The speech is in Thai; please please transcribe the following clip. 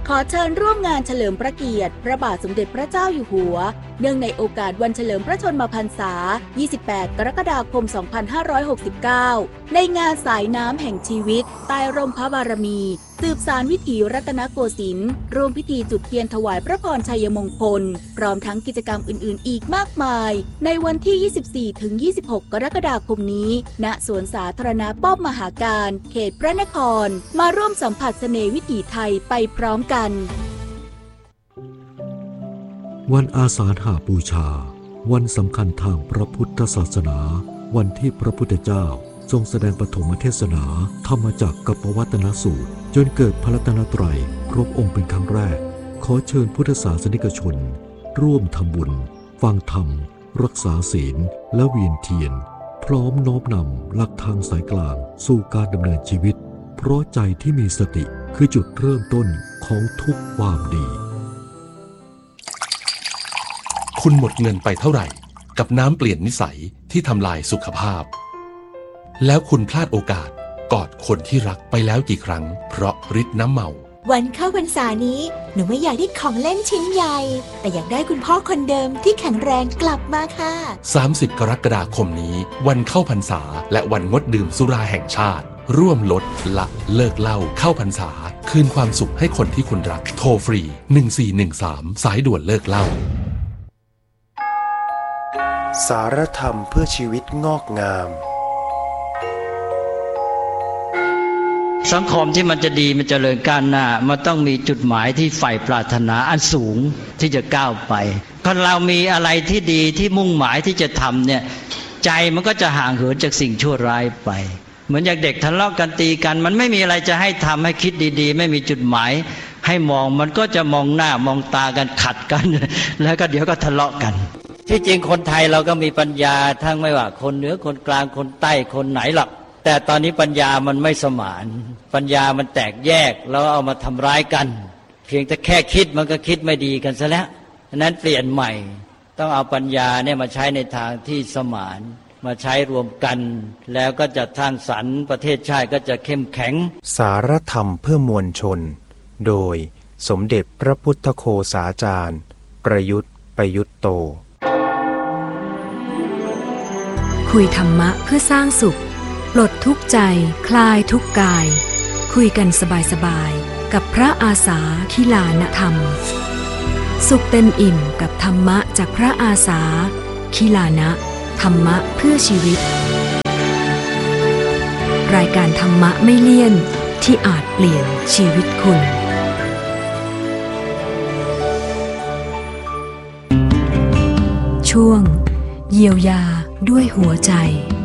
ขอเชิญร่วมงานเฉลิมพระเกียรติพระบาทสมเด็จพระเจ้าอยู่หัวเนื่องในโอกาสวันเฉลิมพระชนมพรรษา 28 กรกฎาคม 2569 ในงานสายน้ำแห่งชีวิตใต้ร่มพระบารมีสืบสานวิถีรัตนโกสินทร์ร่วมพิธีจุดเทียนถวายพระพรชัยมงคลพร้อมทั้งกิจกรรมอื่นๆอีกมากมายในวันที่ 24-26 กรกฎาคมนี้ณสวนสาธารณะป้อมมหาการเขตพระนครมาร่วมสัมผัสเสน่ห์วิถีไทยไปพร้อมกันวันอาสาฬหบูชาวันสำคัญทางพระพุทธศาสนาวันที่พระพุทธเจ้าทรงแสดงปฐมเทศนาธรรมจักรกับปวัตนสูตรจนเกิดพระรัตนตรัยครบองค์เป็นครั้งแรกขอเชิญพุทธศาสนิกชนร่วมทำบุญฟังธรรมรักษาศีลและเวียนเทียนพร้อมน้อมนำหลักทางสายกลางสู่การดำเนินชีวิตเพราะใจที่มีสติคือจุดเริ่มต้นของทุกความดีคุณหมดเงินไปเท่าไหร่กับน้ำเปลี่ยนนิสัยที่ทำลายสุขภาพแล้วคุณพลาดโอกาสกอดคนที่รักไปแล้วกี่ครั้งเพราะฤทธิ์น้ำเมาวันเข้าพรรษานี้หนูไม่อยากได้ของเล่นชิ้นใหญ่แต่อยากได้คุณพ่อคนเดิมที่แข็งแรงกลับมาค่ะ 30 กรกฎาคมนี้วันเข้าพรรษาและวันงดดื่มสุราแห่งชาติร่วมลดละเลิกเหล้าเข้าพรรษาคืนความสุขให้คนที่คุณรักโทรฟรี1413สายด่วนเลิกเหล้าสารธรรมเพื่อชีวิตงอกงามสังคมที่มันจะดีมันจะเจริญก้าวหน้ามันต้องมีจุดหมายที่ใฝ่ปรารถนาอันสูงที่จะก้าวไปคนเรามีอะไรที่ดีที่มุ่งหมายที่จะทำเนี่ยใจมันก็จะห่างเหินจากสิ่งชั่วร้ายไปเหมือนอย่างเด็กทะเลาะกันตีกันมันไม่มีอะไรจะให้ทำให้คิดดีๆไม่มีจุดหมายให้มองมันก็จะมองหน้ามองตากันขัดกันแล้วก็เดี๋ยวก็ทะเลาะกันที่จริงคนไทยเราก็มีปัญญาทั้งไม่ว่าคนเหนือคนกลางคนใต้คนไหนหรอกแต่ตอนนี้ปัญญามันไม่สมานปัญญามันแตกแยกแล้วเอามาทำร้ายกันเพียงแต่แค่คิดมันก็คิดไม่ดีกันซะแล้วฉะนั้นเปลี่ยนใหม่ต้องเอาปัญญาเนี่ยมาใช้ในทางที่สมานมาใช้รวมกันแล้วก็จะสร้างสรรค์ประเทศชาติก็จะเข้มแข็งสารธรรมเพื่อมวลชนโดยสมเด็จพระพุทธโฆษาจารย์ประยุทธ์ประยุทธโตคุยธรรมะเพื่อสร้างสุขปลดทุกข์ใจคลายทุกข์กายคุยกันสบายๆกับพระอาสาคิลานธรรมสุขเต็มอิ่มกับธรรมะจากพระอาสาคิลานะธรรมะเพื่อชีวิตรายการธรรมะไม่เลี่ยนที่อาจเปลี่ยนชีวิตคุณช่วงเยียวยาด้วยหัวใจ